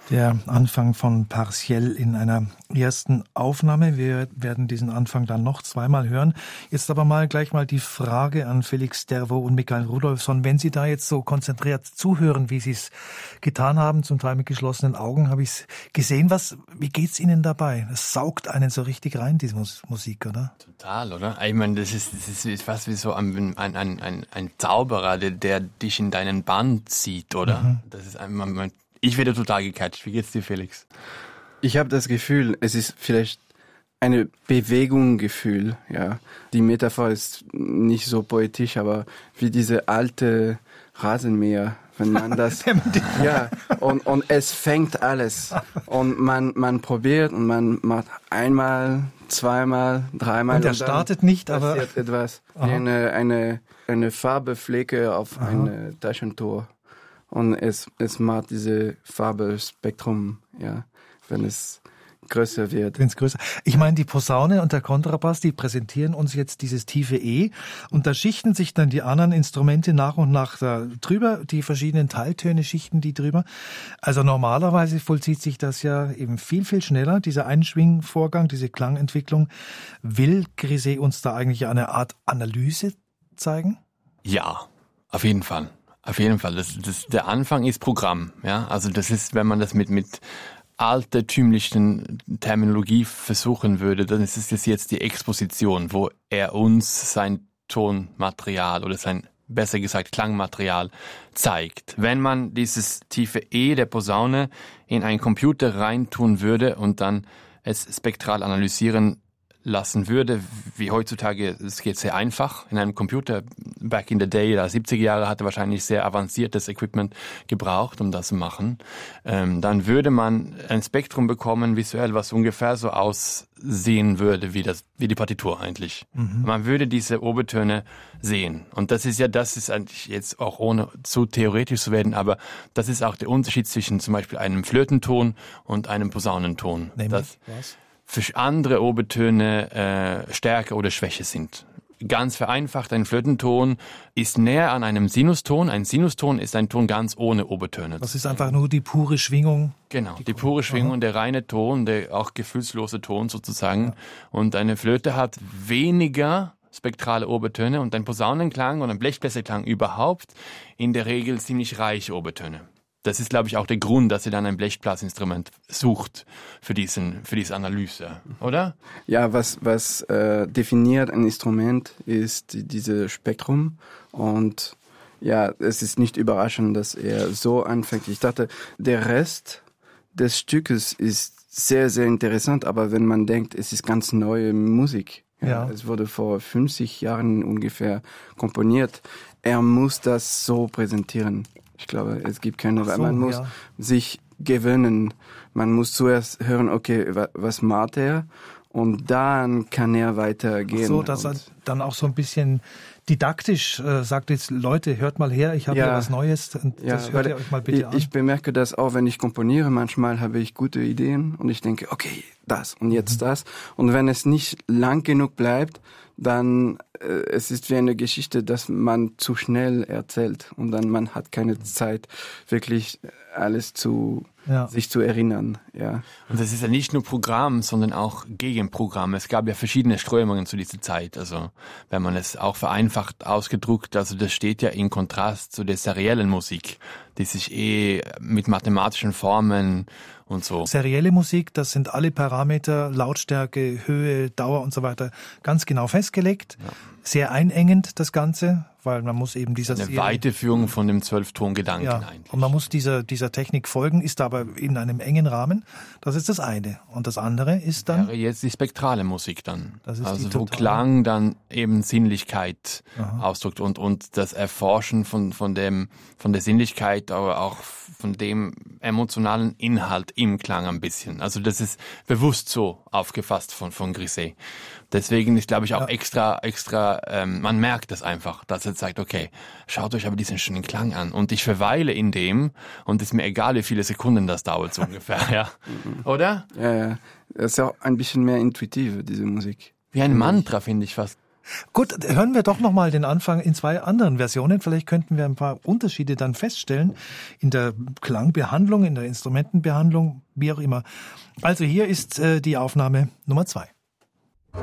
Der Anfang von Partiell in einer ersten Aufnahme. Wir werden diesen Anfang dann noch zweimal hören. Jetzt aber gleich mal die Frage an Felix Dervo und Michael Rudolfsson. Wenn Sie da jetzt so konzentriert zuhören, wie Sie es getan haben, zum Teil mit geschlossenen Augen, habe ich es gesehen. Wie geht's Ihnen dabei? Das saugt einen so richtig rein, diese Musik, oder? Total, oder? Ich meine, das ist fast wie so ein Zauberer, der dich in deinen Bann zieht, oder? Mhm. Das ist einmal. Ich werde total gecatcht. Wie geht's dir, Felix? Ich habe das Gefühl, es ist vielleicht eine Bewegungsgefühl, ja. Die Metapher ist nicht so poetisch, aber wie diese alte Rasenmäher, wenn man das, ja, und es fängt alles. Und man probiert und man macht einmal, zweimal, dreimal. Und er startet nicht, aber passiert etwas. Wie eine Farbeflecke auf eine Taschentuch. Und es macht diese Farbespektrum, ja, wenn es größer wird. Wenn es größer. Ich meine, die Posaune und der Kontrabass, die präsentieren uns jetzt dieses tiefe E und da schichten sich dann die anderen Instrumente nach und nach da drüber, die verschiedenen Teiltöne schichten die drüber. Also normalerweise vollzieht sich das ja eben viel, viel schneller, dieser Einschwingvorgang, diese Klangentwicklung. Will Grisey uns da eigentlich eine Art Analyse zeigen? Ja, auf jeden Fall. Auf jeden Fall. Der Anfang ist Programm, ja. Also das ist, wenn man das mit altertümlichen Terminologie versuchen würde, dann ist es jetzt die Exposition, wo er uns sein Tonmaterial oder sein, besser gesagt, Klangmaterial zeigt. Wenn man dieses tiefe E der Posaune in einen Computer reintun würde und dann es spektral analysieren lassen würde, wie heutzutage, es geht sehr einfach in einem Computer. Back in the day, da 70er Jahre, hatte wahrscheinlich sehr avanciertes Equipment gebraucht, um das zu machen. Dann würde man ein Spektrum bekommen, visuell, was ungefähr so aussehen würde, wie die Partitur eigentlich. Mhm. Man würde diese Obertöne sehen. Und das ist eigentlich jetzt auch ohne zu theoretisch zu werden, aber das ist auch der Unterschied zwischen zum Beispiel einem Flötenton und einem Posaunenton. Nämlich was? Für andere Obertöne stärker oder schwächer sind. Ganz vereinfacht, ein Flötenton ist näher an einem Sinuston. Ein Sinuston ist ein Ton ganz ohne Obertöne. Das ist einfach nur die pure Schwingung. Genau, die pure Schwingung, der reine Ton, der auch gefühlslose Ton sozusagen. Ja. Und eine Flöte hat weniger spektrale Obertöne und ein Posaunenklang und ein Blechbläserklang überhaupt in der Regel ziemlich reiche Obertöne. Das ist, glaube ich, auch der Grund, dass sie dann ein Blechblasinstrument sucht für diese Analyse, oder? Ja, was definiert ein Instrument ist dieses Spektrum und ja, es ist nicht überraschend, dass er so anfängt. Ich dachte, der Rest des Stückes ist sehr, sehr interessant, aber wenn man denkt, es ist ganz neue Musik. Ja. Es wurde vor 50 Jahren ungefähr komponiert. Er muss das so präsentieren. Ich glaube, es gibt keine, man muss sich gewöhnen. Man muss zuerst hören, okay, was macht er? Und dann kann er weitergehen. So, dass er dann auch so ein bisschen didaktisch sagt jetzt, Leute, hört mal her, ich habe hier was Neues. Das hört ihr euch mal bitte an. Ich bemerke das auch, wenn ich komponiere. Manchmal habe ich gute Ideen und ich denke, okay, das und jetzt das. Und wenn es nicht lang genug bleibt, dann es ist wie eine Geschichte, dass man zu schnell erzählt und dann man hat keine Zeit, wirklich alles sich zu erinnern. Ja. Und das ist ja nicht nur Programm, sondern auch Gegenprogramm. Es gab ja verschiedene Strömungen zu dieser Zeit. Also wenn man es auch vereinfacht ausgedrückt, also das steht ja in Kontrast zu der seriellen Musik, die sich mit mathematischen Formen und so. Serielle Musik, das sind alle Parameter, Lautstärke, Höhe, Dauer und so weiter, ganz genau festgelegt. Ja. Sehr einengend das Ganze, weil man muss eben eine Weiterführung von dem 12-Ton-Gedanken eigentlich. Und man muss dieser Technik folgen, ist aber in einem engen Rahmen. Das ist das eine. Und das andere ist dann... Wäre jetzt die spektrale Musik dann. Das ist also wo Klang dann eben Sinnlichkeit ausdrückt und das Erforschen von der Sinnlichkeit, aber auch von dem emotionalen Inhalt im Klang ein bisschen. Also das ist bewusst so aufgefasst von Grisey. Deswegen ist, glaube ich, auch extra, man merkt das einfach, dass er sagt, okay, schaut euch aber diesen schönen Klang an. Und ich verweile in dem und ist mir egal, wie viele Sekunden das dauert, so ungefähr, ja. Oder? Ja. Es ist auch ein bisschen mehr intuitiv, diese Musik. Wie ein Mantra, finde ich fast. Gut, hören wir doch nochmal den Anfang in 2 anderen Versionen. Vielleicht könnten wir ein paar Unterschiede dann feststellen in der Klangbehandlung, in der Instrumentenbehandlung, wie auch immer. Also hier ist die Aufnahme Nummer 2.